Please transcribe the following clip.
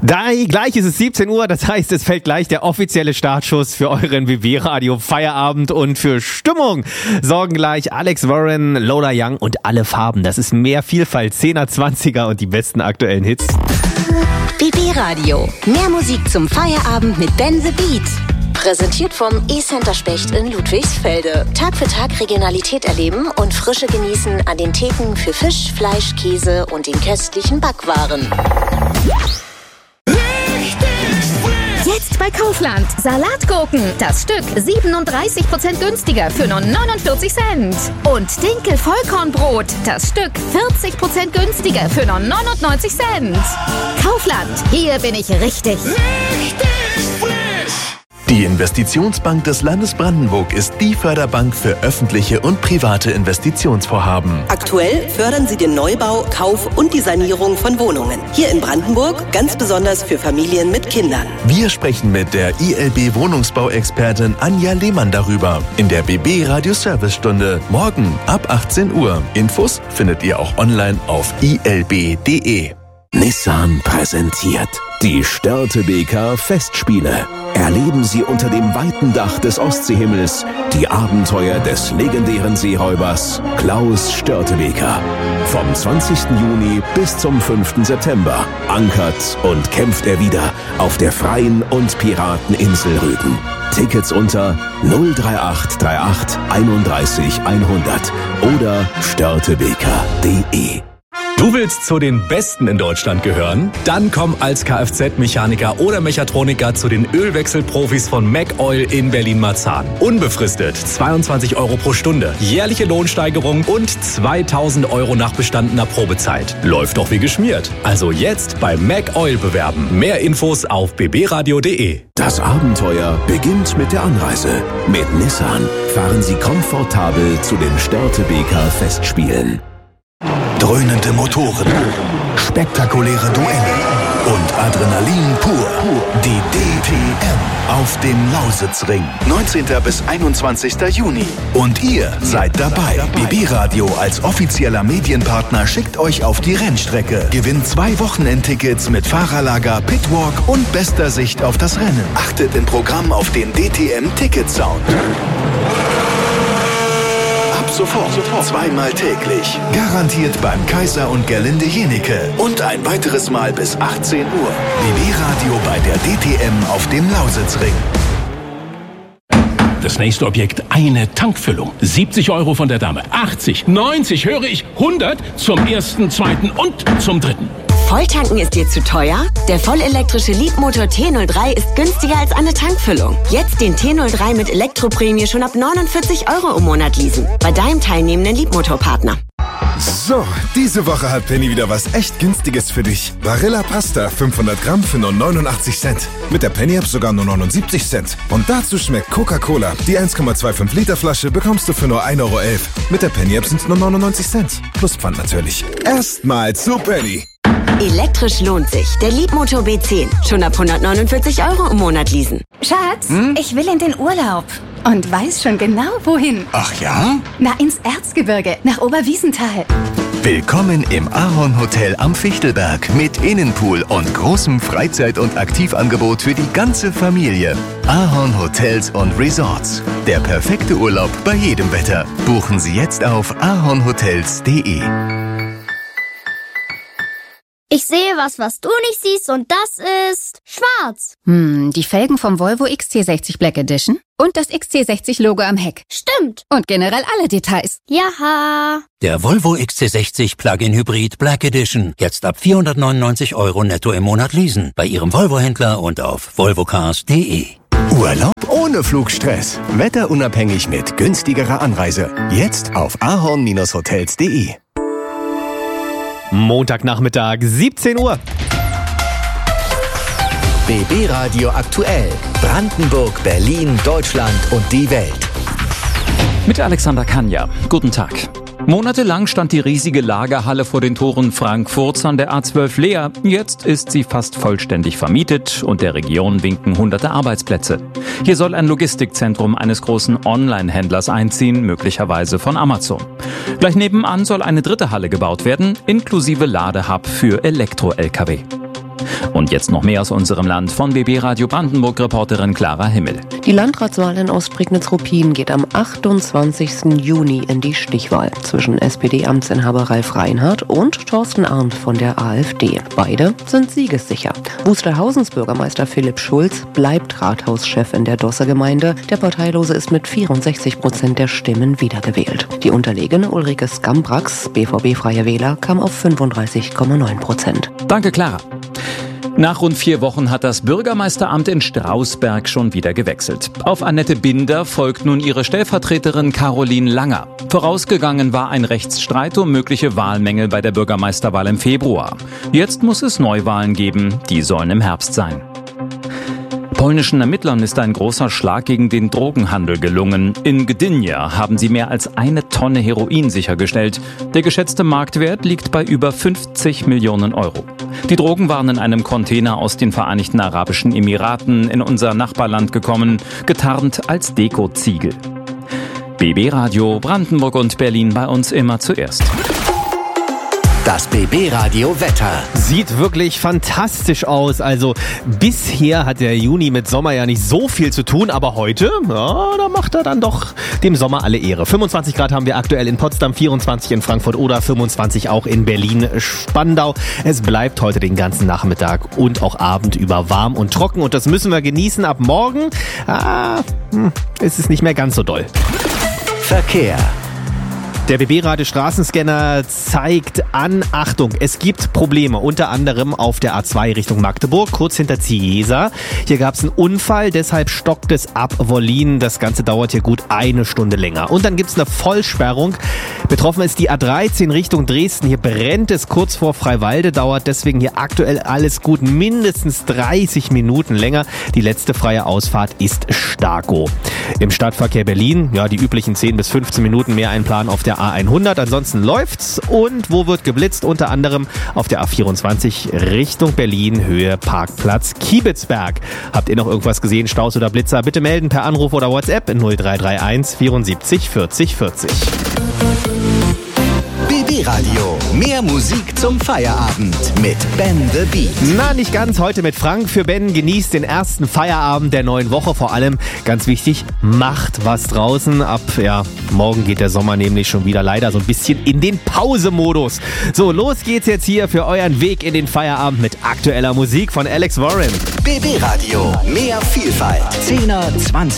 Gleich ist es 17 Uhr, das heißt, es fällt gleich der offizielle Startschuss für euren BB-Radio Feierabend und für Stimmung sorgen gleich Alex Warren, Lola Young und alle Farben. Das ist mehr Vielfalt, 10er, 20er und die besten aktuellen Hits. BB-Radio, mehr Musik zum Feierabend mit Ben the Beat. Präsentiert vom E-Center Specht in Ludwigsfelde. Tag für Tag Regionalität erleben und Frische genießen an den Theken für Fisch, Fleisch, Käse und den köstlichen Backwaren. Jetzt bei Kaufland. Salatgurken. Das Stück 37% günstiger für nur 49 Cent. Und Dinkel-Vollkornbrot. Das Stück 40% günstiger für nur 99 Cent. Kaufland. Hier bin ich richtig. Die Investitionsbank des Landes Brandenburg ist die Förderbank für öffentliche und private Investitionsvorhaben. Aktuell fördern sie den Neubau, Kauf und die Sanierung von Wohnungen. Hier in Brandenburg ganz besonders für Familien mit Kindern. Wir sprechen mit der ILB Wohnungsbauexpertin Anja Lehmann darüber in der BB Radio Servicestunde morgen ab 18 Uhr. Infos findet ihr auch online auf ilb.de. Nissan präsentiert die Störtebeker Festspiele. Erleben Sie unter dem weiten Dach des Ostseehimmels die Abenteuer des legendären Seeräubers Klaus Störtebeker. Vom 20. Juni bis zum 5. September ankert und kämpft er wieder auf der freien und Pirateninsel Rügen. Tickets unter 03838 31 100 oder störtebeker.de. Du willst zu den Besten in Deutschland gehören? Dann komm als Kfz-Mechaniker oder Mechatroniker zu den Ölwechselprofis von MacOil in Berlin-Marzahn. Unbefristet 22 € pro Stunde, jährliche Lohnsteigerung und 2.000 € nach bestandener Probezeit. Läuft doch wie geschmiert. Also jetzt bei MacOil bewerben. Mehr Infos auf bbradio.de. Das Abenteuer beginnt mit der Anreise. Mit Nissan fahren Sie komfortabel zu den Störtebeker Festspielen. Dröhnende Motoren, spektakuläre Duelle und Adrenalin pur. Die DTM auf dem Lausitzring. 19. bis 21. Juni. Und ihr seid dabei. BB Radio als offizieller Medienpartner schickt euch auf die Rennstrecke. Gewinnt 2 Wochenendtickets mit Fahrerlager, Pitwalk und bester Sicht auf das Rennen. Achtet im Programm auf den DTM Ticket Sound. Sofort, 2-mal täglich. Garantiert beim Kaiser und Gerlinde Jenecke. Und ein weiteres Mal bis 18 Uhr. BB Radio bei der DTM auf dem Lausitzring. Das nächste Objekt, eine Tankfüllung. 70 € von der Dame. 80, 90, höre ich, 100 zum ersten, zweiten und zum dritten. Volltanken ist dir zu teuer? Der vollelektrische Leapmotor T03 ist günstiger als eine Tankfüllung. Jetzt den T03 mit Elektroprämie schon ab 49 € im Monat leasen. Bei deinem teilnehmenden Leapmotor-Partner. So, diese Woche hat Penny wieder was echt Günstiges für dich. Barilla Pasta, 500 Gramm für nur 89 Cent. Mit der Penny-App sogar nur 79 Cent. Und dazu schmeckt Coca-Cola. Die 1,25 Liter Flasche bekommst du für nur 1,11 €. Mit der Penny-App sind es nur 99 Cent. Plus Pfand natürlich. Erstmal zu Penny. Elektrisch lohnt sich. Der Leapmotor B10. Schon ab 149 € im Monat leasen. Schatz, ich will in den Urlaub. Und weiß schon genau, wohin. Ach ja? Na, ins Erzgebirge, nach Oberwiesenthal. Willkommen im Ahorn Hotel am Fichtelberg mit Innenpool und großem Freizeit- und Aktivangebot für die ganze Familie. Ahorn Hotels und Resorts. Der perfekte Urlaub bei jedem Wetter. Buchen Sie jetzt auf ahornhotels.de. Ich sehe was du nicht siehst und das ist schwarz. Die Felgen vom Volvo XC60 Black Edition und das XC60-Logo am Heck. Stimmt. Und generell alle Details. Jaha. Der Volvo XC60 Plug-in Hybrid Black Edition. Jetzt ab 499 € netto im Monat leasen. Bei Ihrem Volvo-Händler und auf volvocars.de. Urlaub ohne Flugstress. Wetterunabhängig mit günstigerer Anreise. Jetzt auf ahorn-hotels.de. Montagnachmittag, 17 Uhr. BB Radio aktuell. Brandenburg, Berlin, Deutschland und die Welt. Mit Alexander Kanja. Guten Tag. Monatelang stand die riesige Lagerhalle vor den Toren Frankfurts an der A12 leer. Jetzt ist sie fast vollständig vermietet und der Region winken hunderte Arbeitsplätze. Hier soll ein Logistikzentrum eines großen Online-Händlers einziehen, möglicherweise von Amazon. Gleich nebenan soll eine dritte Halle gebaut werden, inklusive Ladehub für Elektro-Lkw. Und jetzt noch mehr aus unserem Land von BB Radio Brandenburg-Reporterin Clara Himmel. Die Landratswahl in Ostprignitz-Ruppin geht am 28. Juni in die Stichwahl zwischen SPD-Amtsinhaber Ralf Reinhardt und Thorsten Arndt von der AfD. Beide sind siegessicher. Wusterhausens Bürgermeister Philipp Schulz bleibt Rathauschef in der Dosser-Gemeinde. Der Parteilose ist mit 64% der Stimmen wiedergewählt. Die unterlegene Ulrike Skambrax, BVB-Freie Wähler, kam auf 35,9%. Danke, Clara. Nach rund 4 Wochen hat das Bürgermeisteramt in Strausberg schon wieder gewechselt. Auf Annette Binder folgt nun ihre Stellvertreterin Caroline Langer. Vorausgegangen war ein Rechtsstreit um mögliche Wahlmängel bei der Bürgermeisterwahl im Februar. Jetzt muss es Neuwahlen geben, die sollen im Herbst sein. Polnischen Ermittlern ist ein großer Schlag gegen den Drogenhandel gelungen. In Gdynia haben sie mehr als 1 Tonne Heroin sichergestellt. Der geschätzte Marktwert liegt bei über 50 Millionen Euro. Die Drogen waren in einem Container aus den Vereinigten Arabischen Emiraten in unser Nachbarland gekommen, getarnt als Dekoziegel. BB Radio Brandenburg und Berlin bei uns immer zuerst. Das BB Radio Wetter. Sieht wirklich fantastisch aus. Also bisher hat der Juni mit Sommer ja nicht so viel zu tun, aber heute, ja, da macht er dann doch dem Sommer alle Ehre. 25 Grad haben wir aktuell in Potsdam, 24 in Frankfurt oder 25 auch in Berlin-Spandau. Es bleibt heute den ganzen Nachmittag und auch Abend über warm und trocken und das müssen wir genießen. Ab morgen ist es nicht mehr ganz so doll. Verkehr. Der BB-Radio Straßenscanner zeigt an, Achtung, es gibt Probleme, unter anderem auf der A2 Richtung Magdeburg, kurz hinter Ziesa. Hier gab es einen Unfall, deshalb stockt es ab Wollin. Das Ganze dauert hier gut 1 Stunde länger. Und dann gibt es eine Vollsperrung. Betroffen ist die A13 Richtung Dresden. Hier brennt es kurz vor Freiwalde, dauert deswegen hier aktuell alles gut mindestens 30 Minuten länger. Die letzte freie Ausfahrt ist Starkow. Im Stadtverkehr Berlin, ja, die üblichen 10 bis 15 Minuten mehr einplanen auf der A100. Ansonsten läuft's. Und wo wird geblitzt? Unter anderem auf der A24 Richtung Berlin, Höhe Parkplatz Kiebitzberg. Habt ihr noch irgendwas gesehen, Staus oder Blitzer? Bitte melden per Anruf oder WhatsApp 0331 74 40 40. BB Radio. Mehr Musik zum Feierabend mit Ben the Beat. Na, nicht ganz. Heute mit Frank. Für Ben genießt den ersten Feierabend der neuen Woche. Vor allem, ganz wichtig, macht was draußen. Ab, morgen geht der Sommer nämlich schon wieder leider so ein bisschen in den Pausemodus. So, los geht's jetzt hier für euren Weg in den Feierabend mit aktueller Musik von Alex Warren. BB Radio. Mehr Vielfalt. 10er, 20